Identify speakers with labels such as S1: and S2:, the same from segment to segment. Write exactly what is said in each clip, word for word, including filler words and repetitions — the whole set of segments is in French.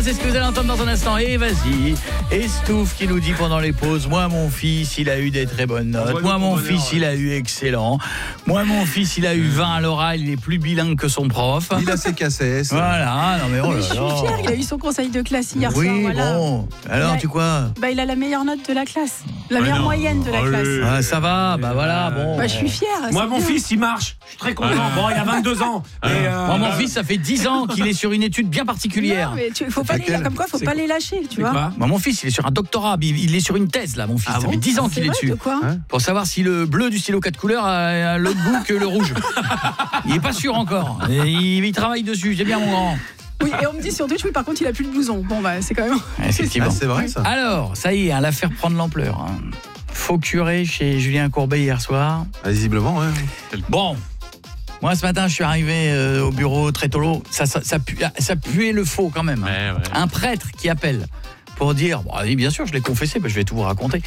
S1: c'est ce que vous allez entendre dans un instant. Et vas-y. Et Stouff qui nous dit pendant les pauses, moi mon fils il a eu des très bonnes notes, moi mon fils il a eu excellent, moi mon fils il a eu vingt à l'oral, il est plus bilingue que son prof.
S2: Il a ses cassettes.
S1: Voilà, non mais oh là
S3: Mais je suis
S1: là.
S3: fière, il a eu son conseil de classe hier
S1: Oui,
S3: soir. Voilà.
S1: bon. Alors
S3: Il a-
S1: tu quoi?
S3: Bah, il a la meilleure note de la classe, la
S4: Mais
S3: meilleure
S4: non.
S3: moyenne de la
S4: Allez.
S3: classe.
S1: Ah, ça va, bah voilà, bon.
S3: Bah, je suis fière.
S5: Moi,
S3: c'est
S5: mon
S3: bien.
S5: fils, il marche. Je suis très content. Bon, il a vingt-deux ans. Et, euh,
S1: Moi mon fils ça fait dix ans qu'il est sur une étude bien particulière.
S3: Non, mais tu, faut pas les,
S2: laquelle
S3: comme quoi, faut
S5: C'est
S3: pas
S5: quoi
S3: les lâcher, tu
S5: c'est
S3: vois.
S5: quoi
S1: Moi, mon fils, il est sur un doctorat, il il est sur une thèse là, mon fils.
S5: Ah
S1: ça
S5: bon
S1: fait dix ans
S3: C'est
S1: qu'il est
S3: vrai,
S1: dessus.
S3: de quoi
S2: Hein
S1: Pour savoir si le bleu du stylo quatre couleurs a, a l'autre goût que le rouge. Il est pas sûr encore. Et il, il travaille dessus, c'est bien mon grand.
S3: Oui, et on me dit sur Twitch, oui, par contre, il a plus de blouson. Bon, bah, c'est quand même.
S1: Effectivement.
S2: Ah, c'est vrai ça.
S1: Alors, ça y est, hein, l'affaire prend de l'ampleur. Hein. Faux curé chez Julien Courbet hier soir.
S2: Ah, visiblement, ouais.
S1: Bon, moi ce matin je suis arrivé euh, au bureau très tôt, ça, ça, ça, pu- ça puait le faux quand même. Hein.
S4: Ouais, ouais.
S1: Un prêtre qui appelle pour dire, bon, oui, bien sûr je l'ai confessé, bah, je vais tout vous raconter.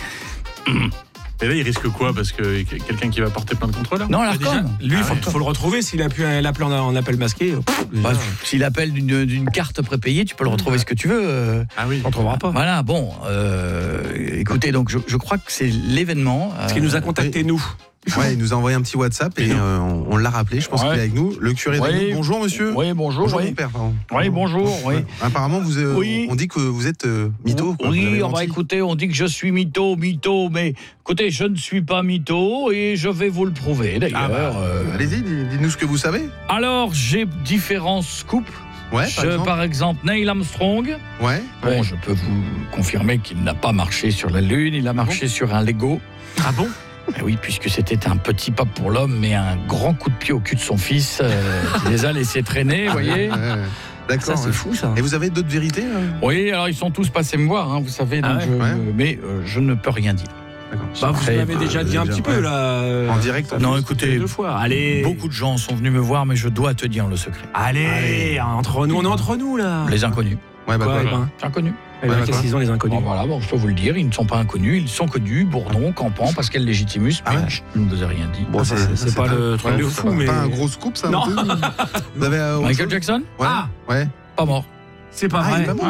S4: Et là, il risque quoi? Parce que quelqu'un qui va porter plainte contre là.
S1: Non,
S5: bah,
S1: l'Arcom.
S5: déjà, lui, il
S4: Ah
S5: faut,
S4: ouais.
S5: faut le retrouver. S'il a pu l'appeler en, en appel masqué, pff, déjà,
S1: Bah, s'il appelle d'une d'une carte prépayée, tu peux le retrouver ce que tu veux. euh.
S4: Ah oui.
S5: on ne trouvera pas.
S1: Voilà, bon, euh, écoutez, donc je, je crois que c'est l'événement.
S5: Parce qu'il nous a contacté, nous.
S2: Ouais, il nous a envoyé un petit WhatsApp et euh, on, on l'a rappelé. Je pense
S1: Ouais.
S2: qu'il est avec nous. Le curé
S1: Oui.
S2: d'Agneau. Bonjour monsieur.
S1: Oui, bonjour.
S2: Bonjour
S1: oui.
S2: mon père, pardon.
S1: Oui, bonjour. Oui.
S2: Ouais. Apparemment, vous, euh,
S1: Oui.
S2: on dit que vous êtes euh, mytho. quoi. Vous
S1: Oui,
S2: avez
S1: on va
S2: menti.
S1: écouter, on dit que je suis mytho, mytho, mais écoutez, je ne suis pas mytho et je vais vous le prouver d'ailleurs.
S2: Ah bah,
S1: Euh,
S2: Allez-y, dis- dites-nous ce que vous savez.
S1: Alors, j'ai différents scoops.
S2: Ouais, par
S1: Je-
S2: exemple.
S1: par exemple, Neil Armstrong.
S2: Ouais.
S1: Bon, je peux vous confirmer qu'il n'a pas marché sur la Lune, il a marché sur un Lego.
S5: Ah bon?
S1: Eh oui, puisque c'était un petit pas pour l'homme, mais un grand coup de pied au cul de son fils, euh, qui les a laissés traîner, vous voyez.
S2: Ouais, ouais. D'accord.
S5: Ça, c'est
S2: ouais.
S5: fou, ça.
S2: Et vous avez d'autres vérités euh
S1: Oui, alors ils sont tous passés me voir, hein, vous savez,
S5: Ah
S1: donc
S5: ouais,
S1: je-
S2: ouais.
S1: mais euh, je ne peux rien dire.
S2: D'accord.
S5: Bah, vous
S1: Après,
S5: l'avez déjà
S2: euh,
S5: dit un
S2: déjà,
S5: petit
S2: ouais.
S5: peu, là. euh,
S2: En direct,
S5: ça
S1: non,
S5: fait
S1: écoutez,
S5: deux fois. Allez.
S1: Beaucoup de gens sont venus me voir, mais je dois te dire le secret.
S5: Allez,
S2: Allez.
S5: entre nous, on est entre nous, là.
S1: Les inconnus.
S2: Ouais, bah
S5: Quoi,
S2: quoi.
S5: eh ben,
S1: C'est inconnu.
S5: eh ben,
S2: Ouais,
S5: qu'est-ce
S2: quoi.
S5: qu'ils ont, les inconnus?
S1: Bon, voilà, bon, je peux vous le dire, ils ne sont pas inconnus, ils sont connus, Bourdon, Campan, Pascal Légitimus,
S2: Ah ouais.
S1: mais je ne vous ai rien dit.
S5: Bon,
S2: ça,
S5: c'est
S2: ça,
S5: c'est pas
S2: un-
S5: le truc
S2: ouais,
S5: de
S2: c'est
S5: fou,
S2: pas-
S5: mais.
S2: Pas un gros scoop, ça
S5: Non.
S2: un peu Vous avez euh, autre
S1: Michael
S2: chose
S1: Jackson,
S2: Ouais.
S5: Ah.
S2: Ouais.
S1: pas mort.
S5: C'est pas
S2: Ah, il
S5: vrai.
S2: est pas mort.